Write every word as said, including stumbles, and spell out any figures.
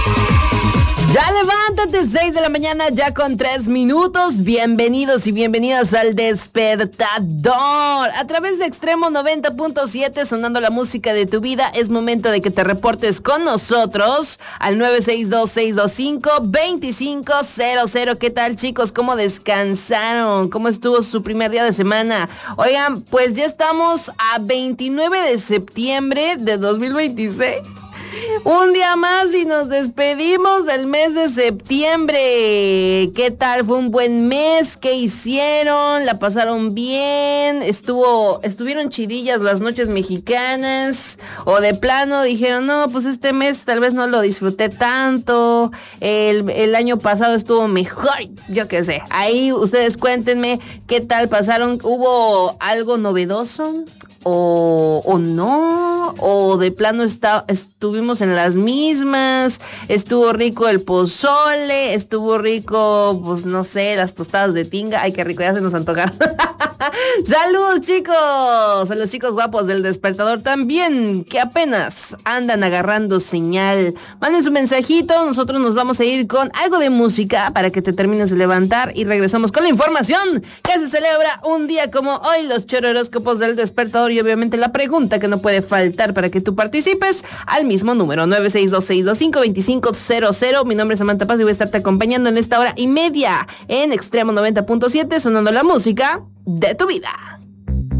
Ya levántate, seis de la mañana, ya con tres minutos. Bienvenidos y bienvenidas al Despertador. A través de Extremo noventa punto siete, sonando la música de tu vida, es momento de que te reportes con nosotros al nueve seis dos, seis dos cinco, dos cinco cero cero. ¿Qué tal, chicos? ¿Cómo descansaron? ¿Cómo estuvo su primer día de semana? Oigan, pues ya estamos a veintinueve de septiembre de dos mil veintiséis. Un día más y nos despedimos del mes de septiembre. ¿Qué tal? ¿Fue un buen mes? ¿Qué hicieron? ¿La pasaron bien? ¿Estuvo, estuvieron chidillas las noches mexicanas? ¿O de plano dijeron, no, pues este mes tal vez no lo disfruté tanto? El, el año pasado estuvo mejor, yo qué sé. Ahí ustedes cuéntenme qué tal pasaron. ¿Hubo algo novedoso? O, o no, o de plano está, estuvimos en las mismas, estuvo rico el pozole, estuvo rico, pues no sé, las tostadas de tinga. Ay, qué rico, ya se nos antojaron. Saludos, chicos, a los chicos guapos del Despertador también, que apenas andan agarrando señal. Manden su mensajito, nosotros nos vamos a ir con algo de música para que te termines de levantar y regresamos con la información que se celebra un día como hoy, los chororóscopos del Despertador. Y obviamente la pregunta que no puede faltar para que tú participes al mismo número nueve seis dos, seis dos cinco, dos cinco cero cero. Mi nombre es Samantha Paz y voy a estarte acompañando en esta hora y media en Extremo noventa punto siete, sonando la música de tu vida.